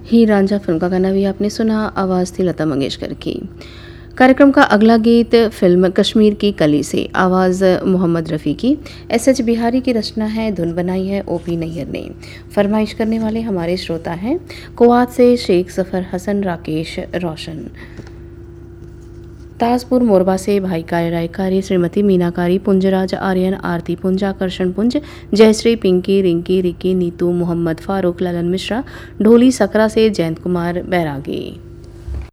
ही Ranjha film का गाना भी आपने सुना, आवाज़ थी लता मंगेशकर की। कार्यक्रम का अगला गीत फिल्म कश्मीर की कली से, आवाज़ मोहम्मद रफ़ी की, एसएच बिहारी की रचना है, धुन बनाई है ओपी नैयर ने। फरमाइश करने वाले हमारे श्रोता हैं कुवैत से शेख ज़फ़र हसन, राकेश रोशन, ताजपुर मोरबा से भाई कारी रायकारी, श्रीमती मीनाकारी, पुंजराज आर्यन, आरती पुंज, आकर्षण पुंज, जयश्री, पिंकी, रिंकी, रिकी, नीतू, मोहम्मद फारूक, ललन मिश्रा, ढोली सकरा से जयंत कुमार बैरागी।